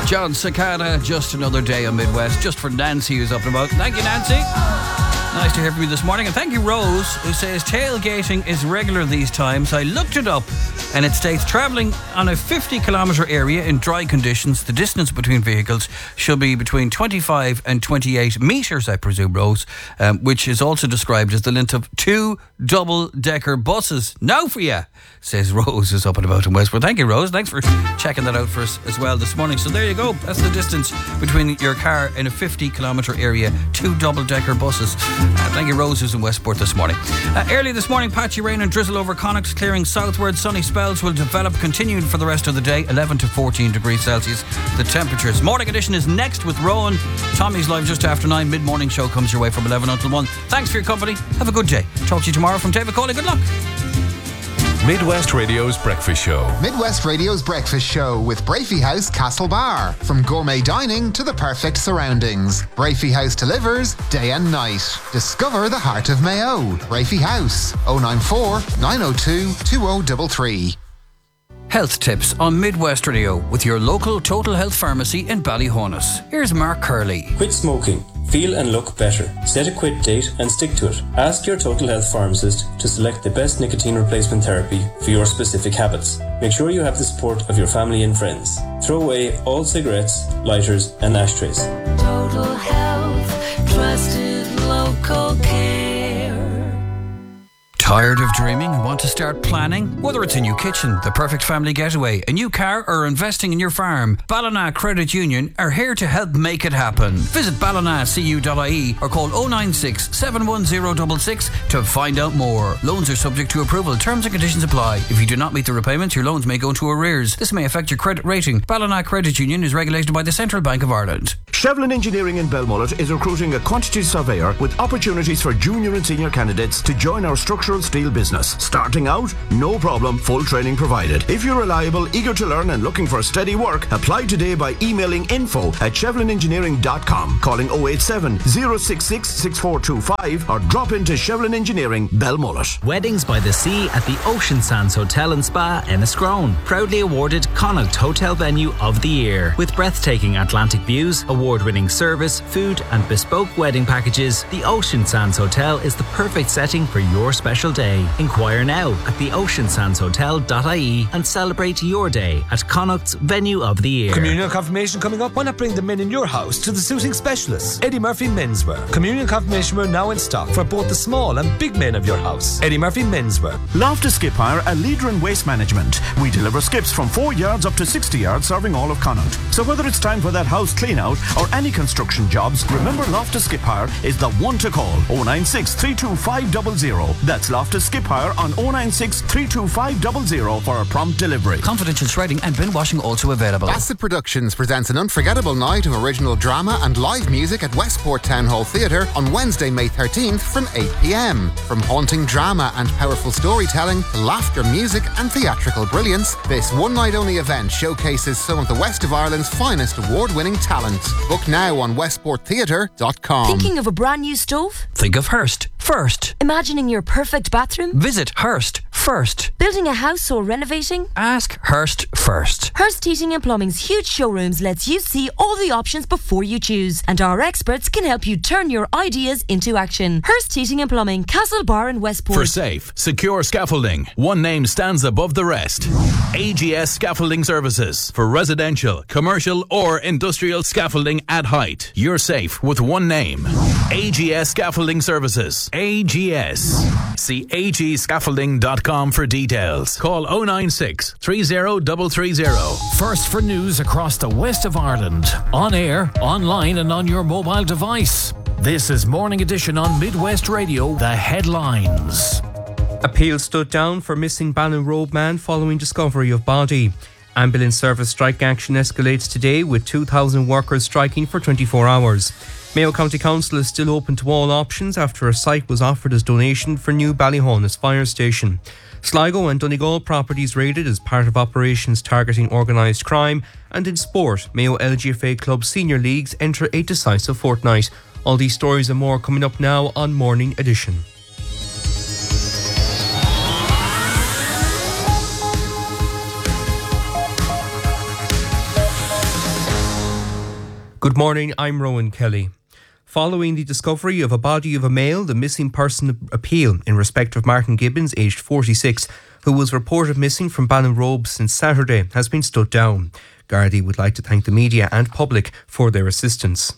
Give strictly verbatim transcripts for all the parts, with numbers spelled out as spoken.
John Cicada, Just Another Day on Midwest, just for Nancy who's up and about. Thank you, Nancy. Nice to hear from you this morning. And thank you, Rose, who says tailgating is regular these times. I looked it up and it states travelling on a fifty kilometre area in dry conditions, the distance between vehicles should be between twenty-five and twenty-eight metres, I presume, Rose, um, which is also described as the length of two double-decker buses. Now for you, says Rose, who's up and about in Westport. Thank you, Rose. Thanks for checking that out for us as well this morning. So there you go. That's the distance between your car in a fifty kilometre area, two double-decker buses. Uh, thank you, Rose, who's in Westport this morning. Uh, early this morning, patchy rain and drizzle over Connacht, clearing southward. Sunny spells will develop, continuing for the rest of the day, eleven to fourteen degrees Celsius. The temperatures. Morning edition is next with Rowan. Tommy's live just after nine. Mid-morning show comes your way from eleven until one. Thanks for your company. Have a good day. Talk to you tomorrow from David Cawley. Good luck. Midwest Radio's Breakfast Show. Midwest Radio's Breakfast Show with Brafey House Castlebar. From gourmet dining to the perfect surroundings, Brafey House delivers day and night. Discover the heart of Mayo. Brafey House, oh nine four, nine oh two, two oh three three. Health tips on Midwest Radio with your local Total Health Pharmacy in Ballyhonus. Here's Mark Curley. Quit smoking. Feel and look better. Set a quit date and stick to it. Ask your Total Health pharmacist to select the best nicotine replacement therapy for your specific habits. Make sure you have the support of your family and friends. Throw away all cigarettes, lighters and ashtrays. Total Health, trusted local care. Tired of dreaming and want to start planning? Whether it's a new kitchen, the perfect family getaway, a new car, or investing in your farm, Ballina Credit Union are here to help make it happen. Visit ballina c u dot i e or call oh nine six, seven one oh six six to find out more. Loans are subject to approval. Terms and conditions apply. If you do not meet the repayments, your loans may go into arrears. This may affect your credit rating. Ballina Credit Union is regulated by the Central Bank of Ireland. Shevlin Engineering in Belmullet is recruiting a quantity surveyor with opportunities for junior and senior candidates to join our structural steel business. Starting out, no problem, full training provided. If you're reliable, eager to learn and looking for steady work, apply today by emailing info at shevlin engineering dot com, calling oh eight seven, oh six six, six four two five or drop into Shevlin Engineering, Belmullet. Weddings by the Sea at the Ocean Sands Hotel and Spa, Enniscrone. Proudly awarded Connacht Hotel Venue of the Year. With breathtaking Atlantic views, award-winning service, food and bespoke wedding packages, the Ocean Sands Hotel is the perfect setting for your special day. Inquire now at the ocean sands hotel dot i e and celebrate your day at Connacht's Venue of the Year. Communion confirmation coming up. Why not bring the men in your house to the suiting specialists? Eddie Murphy Menswear. Communion confirmation wear now in stock for both the small and big men of your house. Eddie Murphy Menswear. Loftus Skip Hire, a leader in waste management. We deliver skips from four yards up to sixty yards, serving all of Connacht. So whether it's time for that house clean out or any construction jobs, remember Loftus Skip Hire is the one to call. oh nine six, three two five zero zero. That's Loftus Skip Hire on oh nine six, three two five zero zero for a prompt delivery. Confidential shredding and bin washing also available. Bassett Productions presents an unforgettable night of original drama and live music at Westport Town Hall Theatre on Wednesday, May thirteenth from eight p.m. From haunting drama and powerful storytelling to laughter, music and theatrical brilliance, this one-night-only event showcases some of the West of Ireland's finest award-winning talent. Book now on westport theatre dot com. Thinking of a brand new stove? Think of Hearst first. Imagining your perfect bathroom? Visit Hearst first. Building a house or renovating? Ask Hearst first. Hearst Heating and Plumbing's huge showrooms lets you see all the options before you choose, and our experts can help you turn your ideas into action. Hearst Heating and Plumbing, Castlebar and Westport. For safe, secure scaffolding, one name stands above the rest. A G S Scaffolding Services. For residential, commercial or industrial scaffolding at height. You're safe with one name. A G S Scaffolding Services. A G S. See a g scaffolding dot com for details. Call oh nine six, three oh three three oh. First for news across the west of Ireland. On air, online and on your mobile device. This is Morning Edition on Midwest Radio. The headlines. Appeal stood down for missing Ballinrobe man following discovery of body. Ambulance service strike action escalates today with two thousand workers striking for twenty-four hours. Mayo County Council is still open to all options after a site was offered as donation for new Ballyhonus fire station. Sligo and Donegal properties raided as part of operations targeting organised crime. And in sport, Mayo L G F A club senior leagues enter a decisive fortnight. All these stories and more coming up now on Morning Edition. Good morning, I'm Rowan Kelly. Following the discovery of a body of a male, the missing person appeal in respect of Martin Gibbons, aged forty-six, who was reported missing from Ballinrobe since Saturday, has been stood down. Gardaí would like to thank the media and public for their assistance.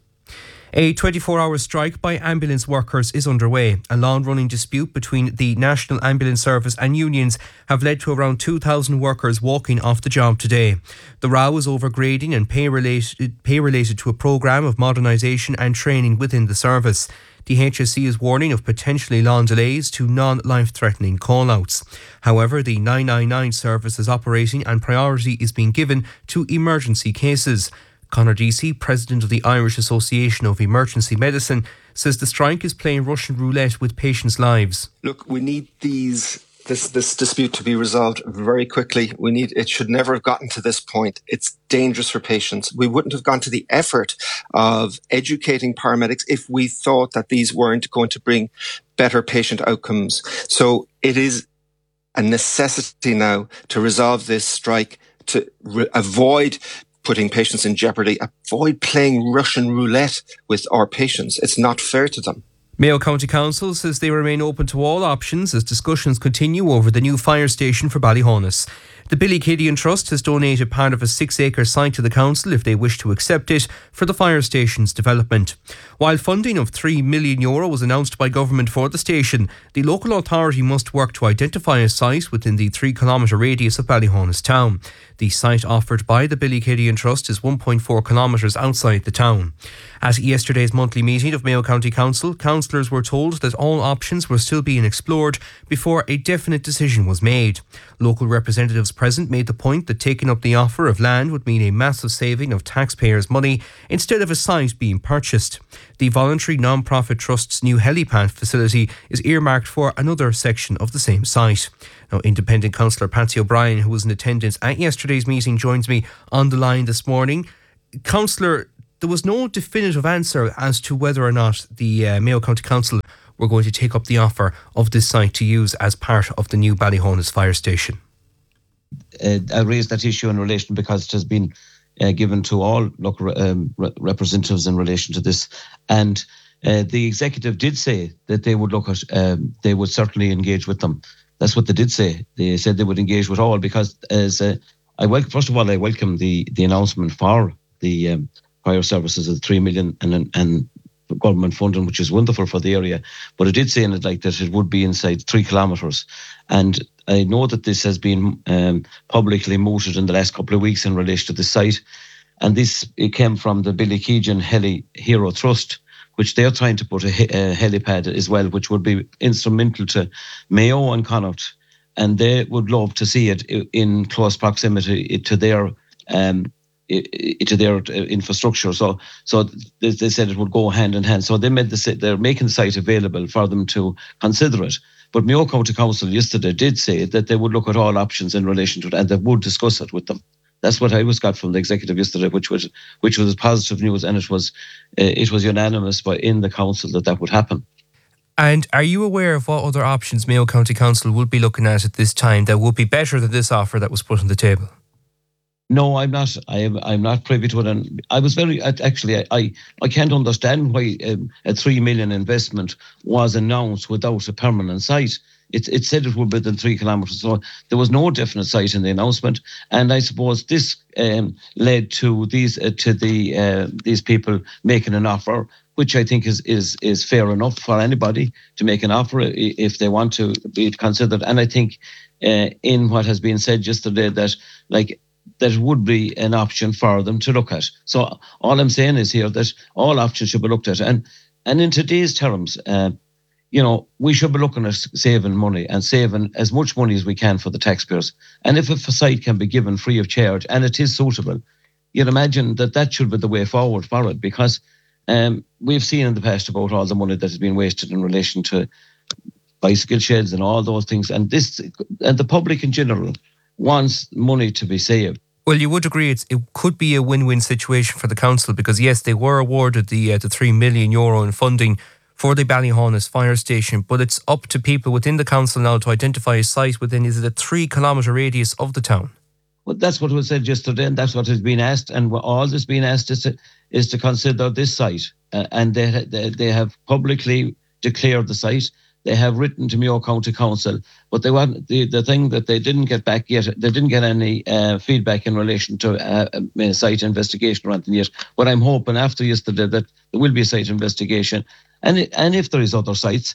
A twenty-four hour strike by ambulance workers is underway. A long-running dispute between the National Ambulance Service and unions have led to around two thousand workers walking off the job today. The row is over grading and pay related, pay related to a programme of modernisation and training within the service. The H S C is warning of potentially long delays to non-life-threatening call-outs. However, the nine nine nine service is operating and priority is being given to emergency cases. Conor Deasy, president of the Irish Association of Emergency Medicine, says the strike is playing Russian roulette with patients' lives. Look, we need these this this dispute to be resolved very quickly. We need it should never have gotten to this point. It's dangerous for patients. We wouldn't have gone to the effort of educating paramedics if we thought that these weren't going to bring better patient outcomes. So it is a necessity now to resolve this strike, to re- avoid putting patients in jeopardy, avoid playing Russian roulette with our patients. It's not fair to them. Mayo County Council says they remain open to all options as discussions continue over the new fire station for Ballyhonus. The Billy Killian Trust has donated part of a six-acre site to the council if they wish to accept it for the fire station's development. While funding of three million euro was announced by government for the station, the local authority must work to identify a site within the three kilometre radius of Ballyhonus town. The site offered by the Billy Killian Trust is one point four kilometres outside the town. At yesterday's monthly meeting of Mayo County Council, councillors were told that all options were still being explored before a definite decision was made. Local representatives present made the point that taking up the offer of land would mean a massive saving of taxpayers' money instead of a site being purchased. The voluntary non-profit trust's new helipad facility is earmarked for another section of the same site. Now, independent councillor Patsy O'Brien, who was in attendance at yesterday's meeting, joins me on the line this morning. Councillor, there was no definitive answer as to whether or not the uh, Mayo County Council were going to take up the offer of this site to use as part of the new Ballyhonus fire station. Uh, I raised that issue in relation because it has been uh, given to all local um, re- representatives in relation to this, and uh, the executive did say that they would look at, um, they would certainly engage with them. That's what they did say. They said they would engage with all because, as uh, I welcome, first of all, I welcome the the announcement for the um, fire services of three million and and government funding, which is wonderful for the area. But it did say in it like that it would be inside three kilometres. And I know that this has been um, publicly mooted in the last couple of weeks in relation to the site. And this it came from the Billy Killian Heli Hero Trust, which they're trying to put a, a helipad as well, which would be instrumental to Mayo and Connacht. And they would love to see it in close proximity to their um, to their infrastructure. So so they, they said it would go hand in hand. So they made the they're making the site available for them to consider it. But Mayo County Council yesterday did say that they would look at all options in relation to it and they would discuss it with them. That's what I was got from the executive yesterday, which was which was positive news, and it was uh, it was unanimous by in the council that that would happen. And are you aware of what other options Mayo County Council would be looking at at this time that would be better than this offer that was put on the table? No, I'm not. I am. I'm not privy to it. And I was very actually. I I, I can't understand why um, a three million investment was announced without a permanent site. It it said it would be within three kilometres, so there was no definite site in the announcement. And I suppose this um, led to these uh, to the uh, these people making an offer, which I think is is is fair enough for anybody to make an offer if they want to be considered. And I think uh, in what has been said yesterday that like. that would be an option for them to look at. So all I'm saying is here that all options should be looked at. And and in today's terms, uh, you know, we should be looking at saving money and saving as much money as we can for the taxpayers. And if a site can be given free of charge and it is suitable, you'd imagine that that should be the way forward for it, because um, we've seen in the past about all the money that has been wasted in relation to bicycle sheds and all those things. And this, and the public in general wants money to be saved. Well, you would agree it's, it could be a win-win situation for the council because, yes, they were awarded the uh, the three million euro in funding for the Ballyhonus fire station, but it's up to people within the council now to identify a site within, is it a three kilometre radius of the town? Well, that's what was said yesterday, and that's what has been asked, and all that's been asked is to, is to consider this site, uh, and they, they they have publicly declared the site. They have written to Mayo County Council, but they want the, the thing that they didn't get back yet. They didn't get any uh, feedback in relation to uh, a site investigation or anything yet. But I'm hoping after yesterday that there will be a site investigation, and it, and if there is other sites,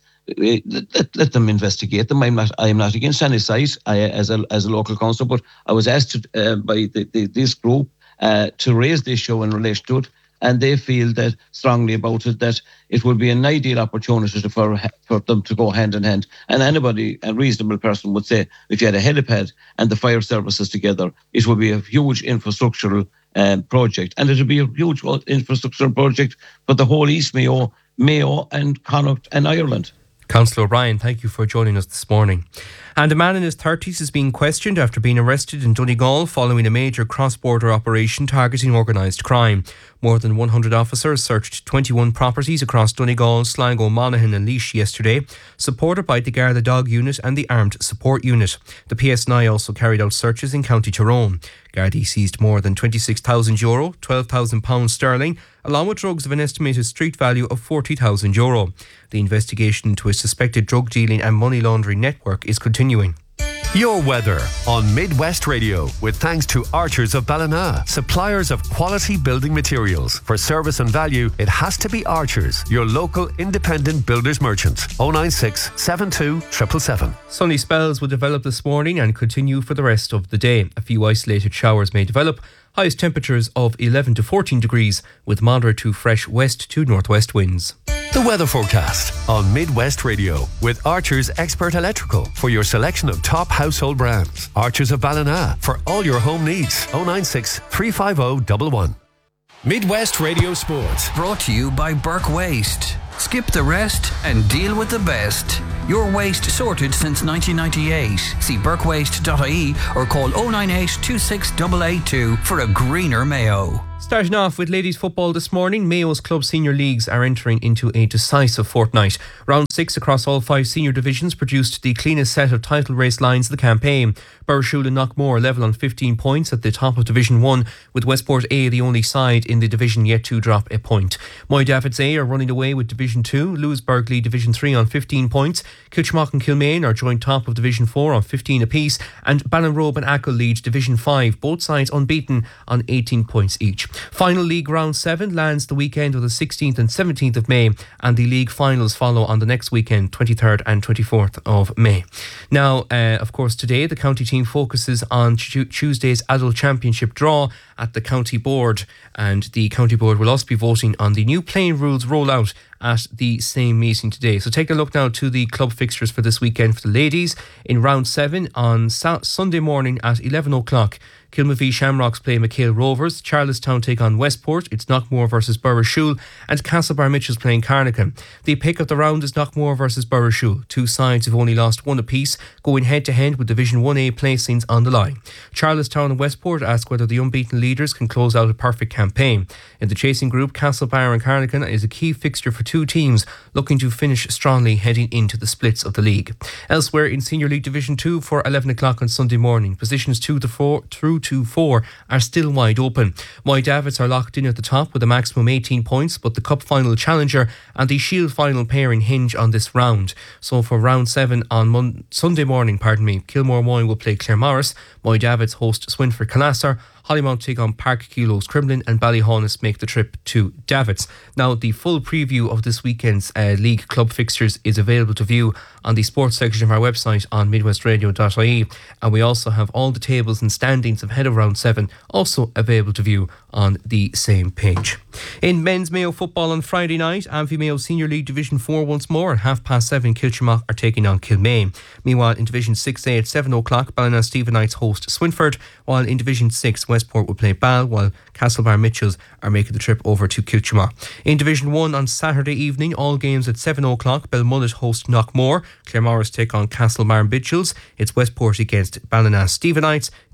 let, let them investigate them. I'm not I'm not against any site I, as a as a local councillor, but I was asked to, uh, by the, the, this group uh, to raise the issue in relation to it. And they feel that strongly about it, that it would be an ideal opportunity for for them to go hand in hand. And anybody, a reasonable person would say, if you had a helipad and the fire services together, it would be a huge infrastructural um, project. And it would be a huge infrastructural project for the whole East Mayo, Mayo and Connacht and Ireland. Councillor O'Brien, thank you for joining us this morning. And a man in his thirties is being questioned after being arrested in Donegal following a major cross-border operation targeting organised crime. More than one hundred officers searched twenty-one properties across Donegal, Sligo, Monaghan and Laois yesterday, supported by the Garda Dog Unit and the Armed Support Unit. The P S N I also carried out searches in County Tyrone. Gardaí seized more than twenty-six thousand euro, twelve thousand pounds sterling, along with drugs of an estimated street value of forty thousand euro. The investigation into a suspected drug dealing and money laundering network is continuing. Your weather on Midwest Radio, with thanks to Archers of Ballina, suppliers of quality building materials. For service and value, it has to be Archers, your local independent builders merchant. oh nine six, seven two, seven seven seven. Sunny spells will develop this morning and continue for the rest of the day. A few isolated showers may develop. Highest temperatures of eleven to fourteen degrees, with moderate to fresh west to northwest winds. The weather forecast on Midwest Radio with Archers Expert Electrical for your selection of top household brands. Archers of Ballina for all your home needs. oh nine six, three five oh, one one. Midwest Radio Sports. Brought to you by Burke Waste. Skip the rest and deal with the best. Your waste sorted since nineteen ninety-eight. See burke waste dot I E or call oh nine eight, two six eight eight two for a greener Mayo. Starting off with ladies football this morning, Mayo's club senior leagues are entering into a decisive fortnight. Round six across all five senior divisions produced the cleanest set of title race lines of the campaign. Burrishoole and Knockmore level on fifteen points at the top of Division one, with Westport A the only side in the division yet to drop a point. Moy Davids A are running away with Division two, Lewisburg lead Division three on fifteen points. Kilchmock and Kilmaine are joint top of Division four on fifteen apiece, and Ballinrobe and Achill lead Division five, both sides unbeaten on eighteen points each. Final league round seven lands the weekend of the sixteenth and seventeenth of May, and the league finals follow on the next weekend, twenty-third and twenty-fourth of May. Now, uh, of course, today the county team focuses on t- Tuesday's adult championship draw at the county board, and the county board will also be voting on the new playing rules rollout at the same meeting today. So take a look now to the club fixtures for this weekend for the ladies. In round seven on Sa- Sunday morning at eleven o'clock, Kilmavie Shamrocks play McHale Rovers, Charlestown take on Westport, it's Knockmore versus Burrishoole, and Castlebar Mitchells playing Carnacan. The pick of the round is Knockmore versus Burrishoole. Two sides have only lost one apiece, going head to head with Division one A placings on the line. Charlestown and Westport ask whether the unbeaten leaders can close out a perfect campaign. In the chasing group, Castlebar and Carnacan is a key fixture for two teams looking to finish strongly heading into the splits of the league. Elsewhere in Senior League Division two for eleven o'clock on Sunday morning, positions two to four through to four are still wide open. Moy Davids are locked in at the top with a maximum eighteen points, but the Cup final challenger and the Shield final pairing hinge on this round. So for round seven on Mon- Sunday morning, pardon me, Kilmore Moy will play Claremorris, Moy Davids host Swinford Calasser, Hollymount take on Park Kilos Crumlin, and Ballyhonus make the trip to Davids. Now, the full preview of this weekend's uh, league club fixtures is available to view on the sports section of our website on midwest radio dot I E, and we also have all the tables and standings ahead of round seven also available to view on the same page. In men's Mayo football on Friday night, Amphy Mayo Senior League Division four once more at half past seven, Kilchmock are taking on Kilmaine. Meanwhile, in Division six A at seven o'clock, Ballina Stephenites host Swinford, while in Division six, Westport will play Ball, while Castlebar Mitchells are making the trip over to Kilchmock. In Division one on Saturday evening, all games at seven o'clock, Belmullet host Knockmore, Claremorris take on Castlebar Mitchells, it's Westport against Ballina Stephenites,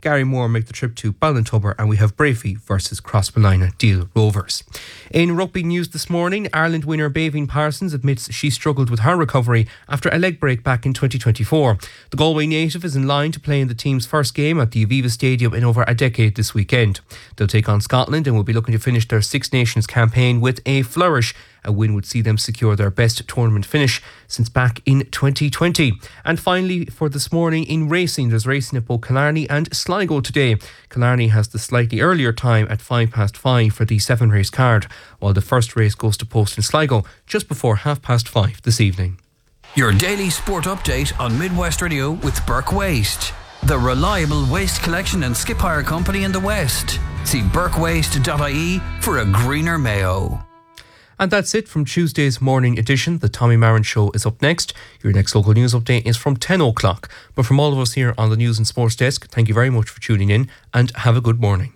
Gary Moore make the trip to Ballintubber, and we have Brafey versus Crossmolina Deal Rovers. In rugby news this morning, Ireland winner Baveen Parsons admits she struggled with her recovery after a leg break back in twenty twenty-four. The Galway native is in line to play in the team's first game at the Aviva Stadium in over a decade this weekend. They'll take on Scotland and will be looking to finish their Six Nations campaign with a flourish. A win would see them secure their best tournament finish since back in twenty twenty. And finally, for this morning in racing, there's racing at both Killarney and Sligo today. Killarney has the slightly earlier time at five past five for the seven race card, while the first race goes to post in Sligo just before half past five this evening. Your daily sport update on Midwest Radio with Burke Waste, the reliable waste collection and skip hire company in the West. See burke waste dot I E for a greener Mayo. And that's it from Tuesday's morning edition. The Tommy Marin Show is up next. Your next local news update is from ten o'clock. But from all of us here on the News and Sports Desk, thank you very much for tuning in and have a good morning.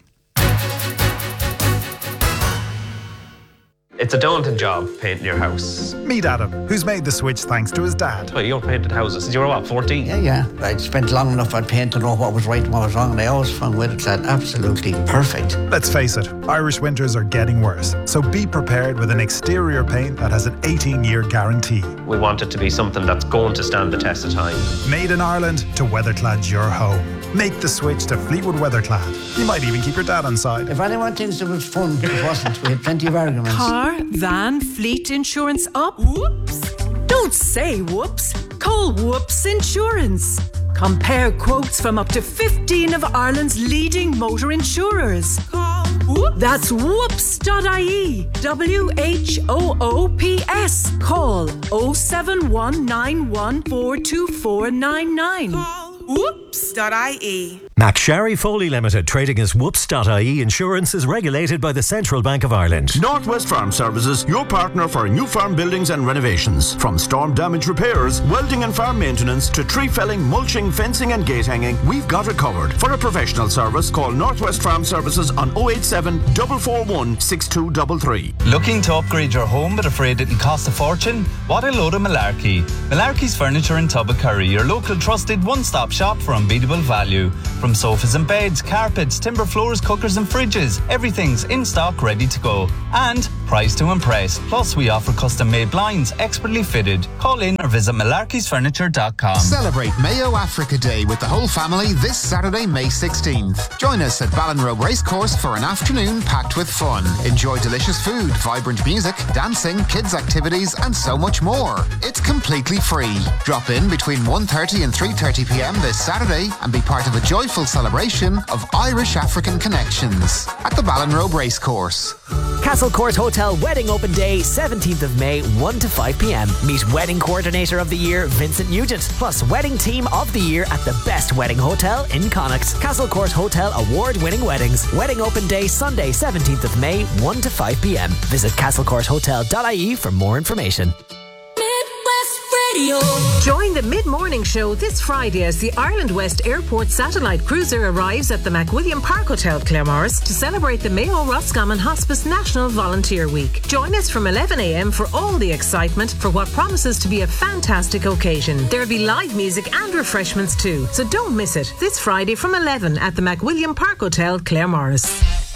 It's a daunting job, painting your house. Meet Adam, who's made the switch thanks to his dad. Well, you painted houses since you were, what, fourteen? Yeah, yeah. I'd spent long enough on paint to know what was right and what was wrong, and I always found Weatherclad absolutely perfect. Let's face it, Irish winters are getting worse, so be prepared with an exterior paint that has an eighteen-year guarantee. We want it to be something that's going to stand the test of time. Made in Ireland to Weatherclad's your home. Make the switch to Fleetwood Weatherclad. You might even keep your dad on side. If anyone thinks it was fun, it wasn't. We had plenty of arguments. Car, van, fleet insurance up? Whoops. Don't say whoops. Call Whoops Insurance. Compare quotes from up to fifteen of Ireland's leading motor insurers. Call Whoops. That's whoops dot I E. W H O O P S. Call oh seven one nine one four two four nine nine. Call whoops dot I E. McSharry Foley Limited, trading as whoops dot I E Insurance, is regulated by the Central Bank of Ireland. Northwest Farm Services, your partner for new farm buildings and renovations. From storm damage repairs, welding and farm maintenance to tree felling, mulching, fencing and gate hanging, we've got it covered. For a professional service, call Northwest Farm Services on oh eight seven, four four one, six two three three. Looking to upgrade your home but afraid it'll cost a fortune? What a load of malarkey. Malarkey's Furniture in Tubbacurry, your local trusted one-stop shop for unbeatable value. From sofas and beds, carpets, timber floors, cookers and fridges, everything's in stock ready to go. And priced to impress. Plus we offer custom made blinds, expertly fitted. Call in or visit malarkeys furniture dot com. Celebrate Mayo Africa Day with the whole family this Saturday, May sixteenth. Join us at Ballinrobe Racecourse for an afternoon packed with fun. Enjoy delicious food, vibrant music, dancing, kids activities and so much more. It's completely free. Drop in between one thirty and three thirty p m this Saturday and be part of a joyful celebration of Irish African connections at the Ballinrobe Racecourse. Castle Court Hotel Wedding Open Day, seventeenth of May, one to five p m. Meet Wedding Coordinator of the Year, Vincent Nugent, plus Wedding Team of the Year at the best wedding hotel in Connacht. Castle Court Hotel award-winning weddings. Wedding Open Day, Sunday, seventeenth of May, one to five p m. Visit castle court hotel dot I E for more information. Radio. Join the mid-morning show this Friday as the Ireland West Airport Satellite Cruiser arrives at the McWilliam Park Hotel, Claremorris, to celebrate the Mayo Roscommon Hospice National Volunteer Week. Join us from eleven a m for all the excitement for what promises to be a fantastic occasion. There'll be live music and refreshments too, so don't miss it this Friday from eleven at the McWilliam Park Hotel, Claremorris.